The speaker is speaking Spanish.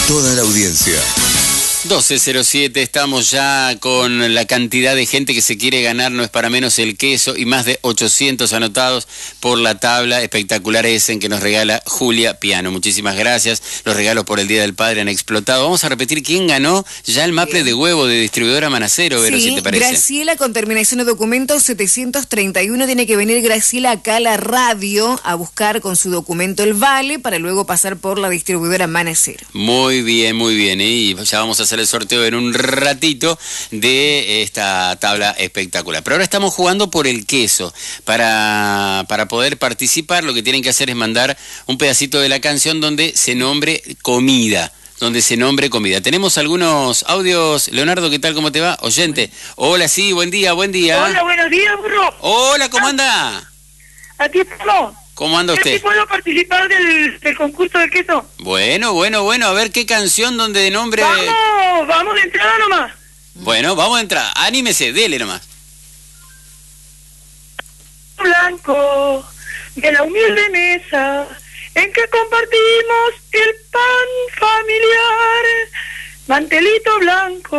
toda la audiencia. 12:07, estamos ya con la cantidad de gente que se quiere ganar, no es para menos el queso, y más de 800 anotados por la tabla espectacular en que nos regala Julia Piano. Muchísimas gracias, los regalos por el Día del Padre han explotado. Vamos a repetir quién ganó ya el maple de huevo de distribuidora Manacero, Vero, si te parece. Graciela, con terminación de documento 731, tiene que venir Graciela acá a la radio a buscar con su documento el vale para luego pasar por la distribuidora Manacero. Muy bien, y ya vamos a hacer el sorteo en un ratito de esta tabla espectacular. Pero ahora estamos jugando por el queso. Para poder participar, lo que tienen que hacer es mandar un pedacito de la canción donde se nombre comida. Tenemos algunos audios. Leonardo, ¿qué tal? ¿Cómo te va? Oyente. Hola, sí, buen día. Hola, buenos días, burro. Hola, ¿cómo anda? Aquí estamos. ¿Cómo anda usted? ¿Sí puedo participar del concurso del queso? Bueno, a ver qué canción donde de nombre... Vamos de entrada nomás. Bueno, vamos de entrada. Anímese, dele nomás. Blanco de la humilde mesa en que compartimos el pan familiar, mantelito blanco.